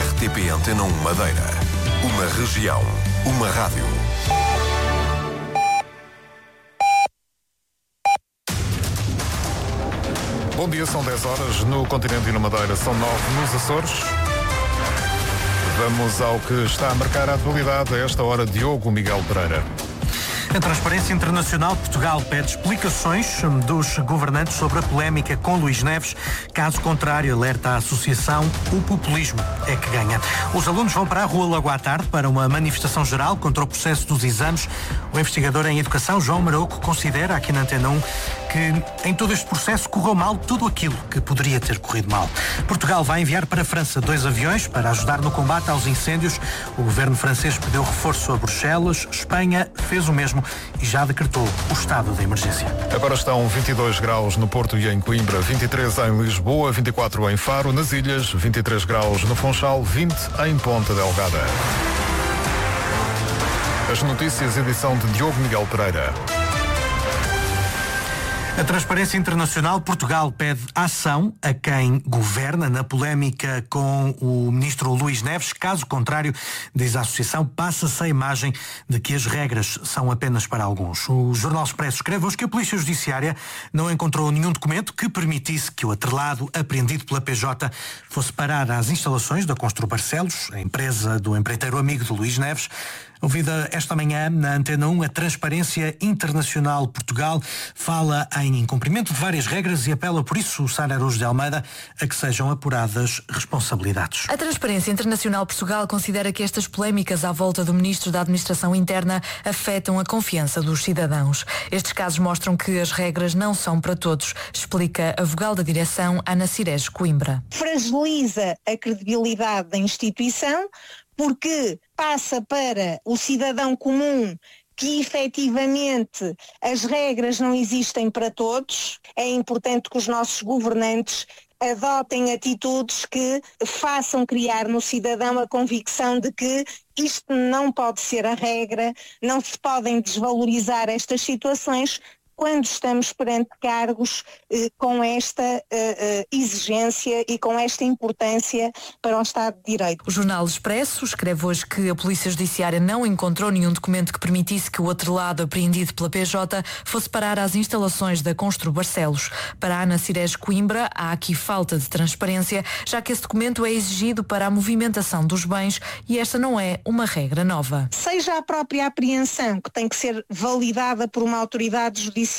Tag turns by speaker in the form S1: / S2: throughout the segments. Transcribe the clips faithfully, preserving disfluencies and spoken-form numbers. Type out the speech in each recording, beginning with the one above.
S1: R T P Antena um Madeira. Uma região, uma rádio.
S2: Bom dia, são dez horas no continente e na Madeira, são nove nos Açores. Vamos ao que está a marcar a atualidade a esta hora. Diogo Miguel Pereira.
S3: A Transparência Internacional Portugal pede explicações dos governantes sobre a polémica com Luís Neves. Caso contrário, alerta a associação, o populismo é que ganha. Os alunos vão para a Rua logo à tarde para uma manifestação geral contra o processo dos exames. O investigador em Educação, João Maroco, considera aqui na Antena um que em todo este processo correu mal tudo aquilo que poderia ter corrido mal. Portugal vai enviar para a França dois aviões para ajudar no combate aos incêndios. O governo francês pediu reforço a Bruxelas. Espanha fez o mesmo e já decretou o estado de emergência.
S2: Agora estão vinte e dois graus no Porto e em Coimbra, vinte e três em Lisboa, vinte e quatro em Faro, nas Ilhas, vinte e três graus no Funchal, vinte em Ponta Delgada. As notícias, edição de Diogo Miguel Pereira.
S3: A Transparência Internacional Portugal pede ação a quem governa na polémica com o ministro Luís Neves. Caso contrário, diz a associação, passa-se a imagem de que as regras são apenas para alguns. O Jornal Expresso escreve hoje que a Polícia Judiciária não encontrou nenhum documento que permitisse que o atrelado apreendido pela P J fosse parar às instalações da Constru Barcelos, a empresa do empreiteiro amigo de Luís Neves. Ouvida esta manhã na Antena um, a Transparência Internacional Portugal fala em incumprimento de várias regras e apela, por isso, Sara Araújo de Almeida, a que sejam apuradas responsabilidades.
S4: A Transparência Internacional Portugal considera que estas polémicas à volta do Ministro da Administração Interna afetam a confiança dos cidadãos. Estes casos mostram que as regras não são para todos, explica a vogal da direção, Ana Cires Coimbra.
S5: Fragiliza a credibilidade da instituição, porque passa para o cidadão comum que efetivamente as regras não existem para todos. É importante que os nossos governantes adotem atitudes que façam criar no cidadão a convicção de que isto não pode ser a regra, não se podem desvalorizar estas situações quando estamos perante cargos eh, com esta eh, eh, exigência e com esta importância para o Estado de Direito.
S4: O Jornal Expresso escreve hoje que a Polícia Judiciária não encontrou nenhum documento que permitisse que o atrelado apreendido pela P J fosse parar às instalações da Constru Barcelos. Para Ana Cires Coimbra, há aqui falta de transparência, já que esse documento é exigido para a movimentação dos bens e esta não é uma regra nova.
S5: Seja a própria apreensão, que tem que ser validada por uma autoridade judiciária,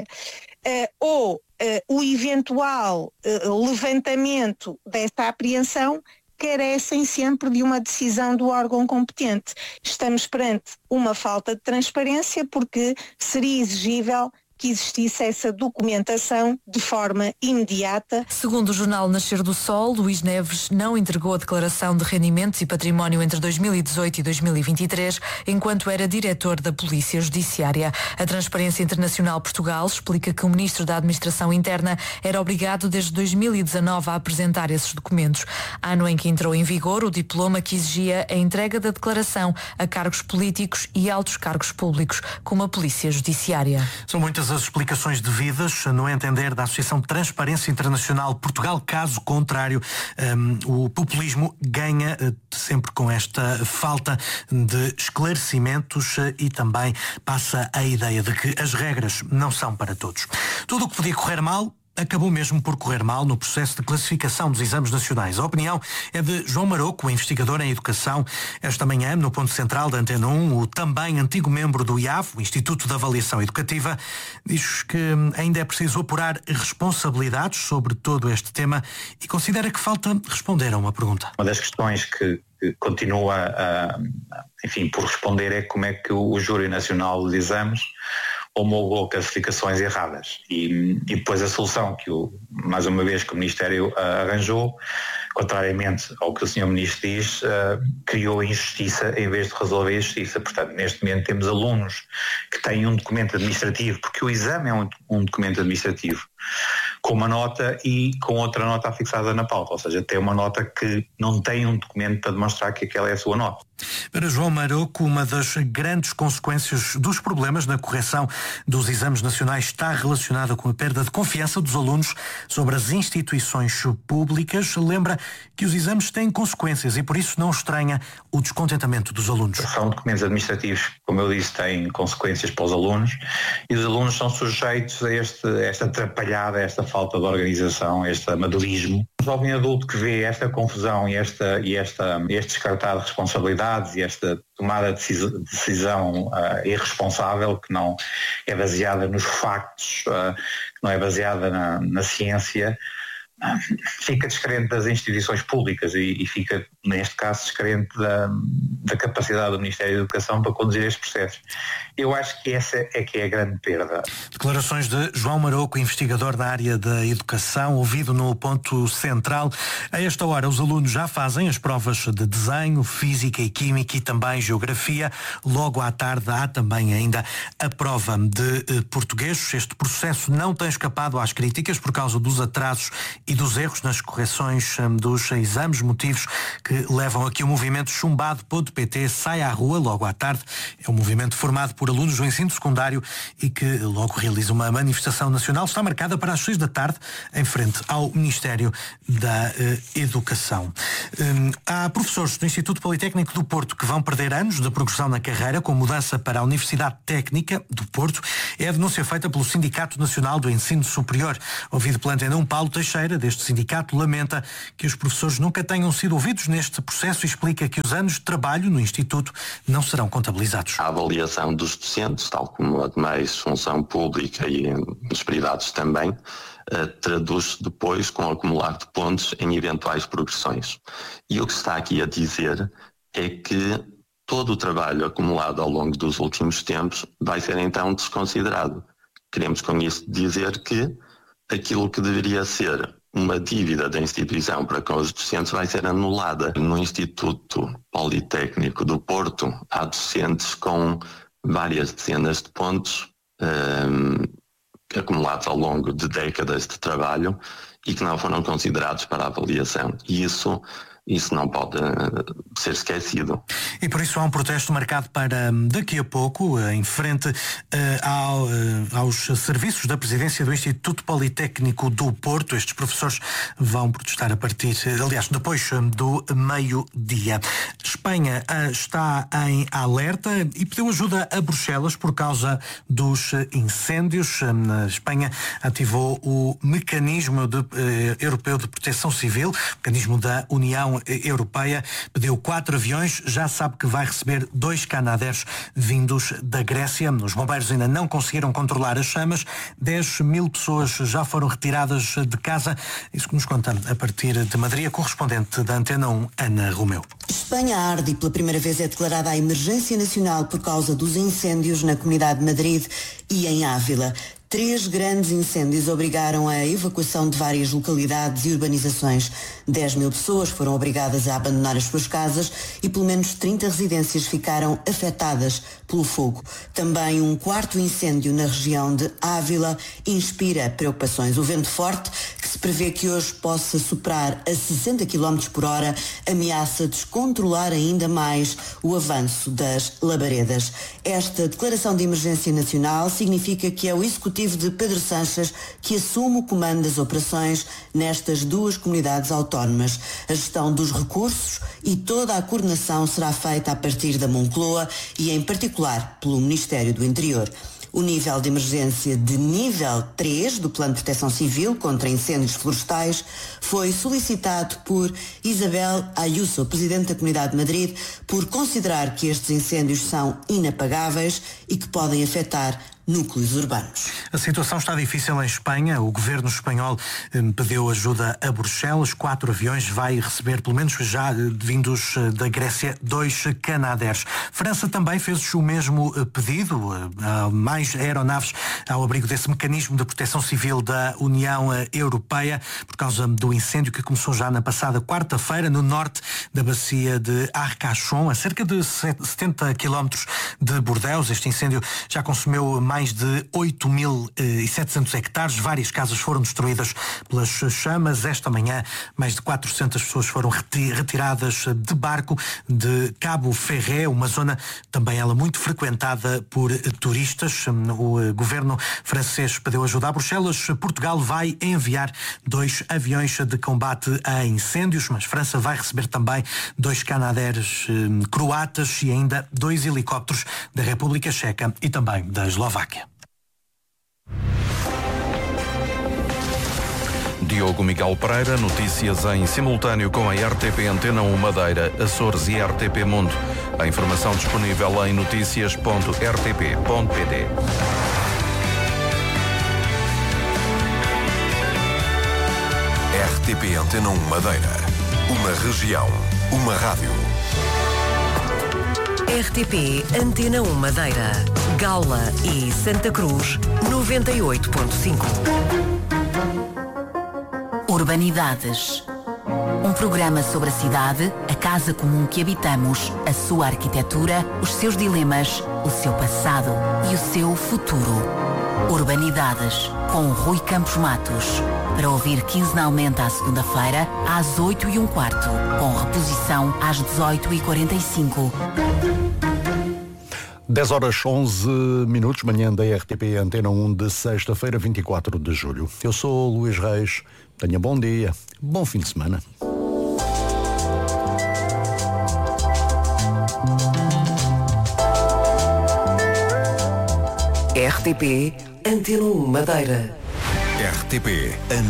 S5: Uh, ou uh, o eventual uh, levantamento desta apreensão, carecem sempre de uma decisão do órgão competente. Estamos perante uma falta de transparência porque seria exigível que existisse essa documentação de forma imediata.
S4: Segundo o jornal Nascer do Sol, Luís Neves não entregou a declaração de rendimentos e património entre dois mil e dezoito e dois mil e vinte e três, enquanto era diretor da Polícia Judiciária. A Transparência Internacional Portugal explica que o Ministro da Administração Interna era obrigado desde dois mil e dezanove a apresentar esses documentos, ano em que entrou em vigor o diploma que exigia a entrega da declaração a cargos políticos e altos cargos públicos, como a Polícia Judiciária.
S3: São muitas as explicações devidas, no entender da Associação Transparência Internacional Portugal. Caso contrário, um, o populismo ganha uh, sempre com esta falta de esclarecimentos uh, e também passa a ideia de que as regras não são para todos. Tudo o que podia correr mal acabou mesmo por correr mal no processo de classificação dos exames nacionais. A opinião é de João Maroco, investigador em Educação. Esta manhã, no ponto central da Antena um, o também antigo membro do I A V, o Instituto de Avaliação Educativa, diz que ainda é preciso apurar responsabilidades sobre todo este tema e considera que falta responder a uma pergunta.
S6: Uma das questões que, que continua a, enfim, por responder é como é que o Júri Nacional de Exames homologou classificações erradas e, e depois a solução que, o, mais uma vez, que o Ministério uh, arranjou, contrariamente ao que o senhor Ministro diz, uh, criou a injustiça em vez de resolver a justiça. Portanto, neste momento temos alunos que têm um documento administrativo, porque o exame é um, um documento administrativo, com uma nota e com outra nota afixada na pauta, ou seja, tem uma nota que não tem um documento para demonstrar que aquela é a sua nota.
S3: Para João Maroco, uma das grandes consequências dos problemas na correção dos exames nacionais está relacionada com a perda de confiança dos alunos sobre as instituições públicas. Lembra que os exames têm consequências e por isso não estranha o descontentamento dos alunos.
S6: São documentos administrativos, como eu disse, têm consequências para os alunos e os alunos são sujeitos a este, esta atrapalhada, a esta falta de organização, a este amadorismo. O jovem adulto que vê esta confusão e, esta, e esta, este descartar de responsabilidades e esta tomada de decisão uh, irresponsável que não é baseada nos factos, uh, que não é baseada na, na ciência, uh, fica descrente das instituições públicas e, e fica, neste caso, descrente da, da capacidade do Ministério da Educação para conduzir estes processos. Eu acho que essa é que é a grande perda.
S3: Declarações de João Maroco, investigador da área da educação, ouvido no Ponto Central. A esta hora, os alunos já fazem as provas de desenho, física e química e também geografia. Logo à tarde há também ainda a prova de eh, português. Este processo não tem escapado às críticas por causa dos atrasos e dos erros nas correções eh, dos exames, motivos que levam a que o movimento chumbado ponto pt saia à rua logo à tarde. É um movimento formado por alunos do ensino secundário e que logo realiza uma manifestação nacional. Está marcada para as seis da tarde em frente ao Ministério da eh, Educação. Um, há professores do Instituto Politécnico do Porto que vão perder anos de progressão na carreira com mudança para a Universidade Técnica do Porto. É a denúncia feita pelo Sindicato Nacional do Ensino Superior. Ouvido pela Antena um, Paulo Teixeira, deste sindicato, lamenta que os professores nunca tenham sido ouvidos neste processo e explica que os anos de trabalho no Instituto não serão contabilizados.
S7: A avaliação dos docentes, tal como a demais função pública e as prioridades também, uh, traduz-se depois com o acumulado de pontos em eventuais progressões. E o que se está aqui a dizer é que todo o trabalho acumulado ao longo dos últimos tempos vai ser então desconsiderado. Queremos com isso dizer que aquilo que deveria ser uma dívida da instituição para com os docentes vai ser anulada. No Instituto Politécnico do Porto há docentes com várias dezenas de pontos um, acumulados ao longo de décadas de trabalho e que não foram considerados para a avaliação. E isso, isso não pode uh, ser esquecido.
S3: E por isso há um protesto marcado para daqui a pouco, em frente uh, ao, uh, aos serviços da presidência do Instituto Politécnico do Porto. Estes professores vão protestar a partir, aliás, depois do meio-dia. Espanha uh, está em alerta e pediu ajuda a Bruxelas por causa dos incêndios. A Espanha ativou o mecanismo de, uh, europeu de proteção civil, mecanismo da União Europeia, pediu quatro aviões, já sabe que vai receber dois Canadairs vindos da Grécia. Os bombeiros ainda não conseguiram controlar as chamas. dez mil pessoas já foram retiradas de casa. Isso que nos conta a partir de Madrid, a correspondente da Antena um, Ana Romeu.
S8: Espanha arde e pela primeira vez é declarada a emergência nacional por causa dos incêndios na Comunidade de Madrid e em Ávila. Três grandes incêndios obrigaram a evacuação de várias localidades e urbanizações. dez mil pessoas foram obrigadas a abandonar as suas casas e pelo menos trinta residências ficaram afetadas pelo fogo. Também um quarto incêndio na região de Ávila inspira preocupações. O vento forte, que se prevê que hoje possa superar a sessenta quilómetros por hora, ameaça descontrolar ainda mais o avanço das labaredas. Esta declaração de emergência nacional significa que é o Executivo de Pedro Sánchez que assume o comando das operações nestas duas comunidades autónomas. A gestão dos recursos e toda a coordenação será feita a partir da Moncloa e em particular pelo Ministério do Interior. O nível de emergência de nível três do Plano de Proteção Civil contra incêndios florestais foi solicitado por Isabel Ayuso, Presidente da Comunidade de Madrid, por considerar que estes incêndios são inapagáveis e que podem afetar núcleos urbanos.
S3: A situação está difícil em Espanha. O governo espanhol eh, pediu ajuda a Bruxelas. Quatro aviões vai receber, pelo menos já eh, vindos eh, da Grécia, dois Canadairs. França também fez o mesmo eh, pedido. Eh, mais aeronaves ao abrigo desse mecanismo de proteção civil da União eh, Europeia por causa do incêndio que começou já na passada quarta-feira no norte da bacia de Arcachon, a cerca de setenta quilómetros de Bordeus. Este incêndio já consumiu mais de oito mil e setecentos hectares. Várias casas foram destruídas pelas chamas. Esta manhã, mais de quatrocentas pessoas foram retiradas de barco de Cabo Ferré, uma zona também ela muito frequentada por turistas. O governo francês pediu ajuda a Bruxelas. Portugal vai enviar dois aviões de combate a incêndios, mas França vai receber também dois Canadairs eh, croatas e ainda dois helicópteros da República Checa e também da Eslováquia.
S9: Diogo Miguel Pereira, notícias em simultâneo com a R T P Antena um Madeira, Açores e R T P Mundo. A informação disponível em notícias ponto r t p ponto p d.
S1: R T P Antena um Madeira. Uma região, uma rádio.
S10: R T P Antena um Madeira, Gaula e Santa Cruz, noventa e oito ponto cinco. Urbanidades. Um programa sobre a cidade, a casa comum que habitamos, a sua arquitetura, os seus dilemas, o seu passado e o seu futuro. Urbanidades, com Rui Campos Matos. Para ouvir quinzenalmente à segunda-feira, às oito e um quarto, com reposição às dezoito e quarenta e cinco.
S11: dez horas onze minutos, manhã da R T P Antena um de sexta-feira, vinte e quatro de julho. Eu sou o Luís Reis. Tenha bom dia, bom fim de semana.
S10: R T P Antena um Madeira.
S1: R T P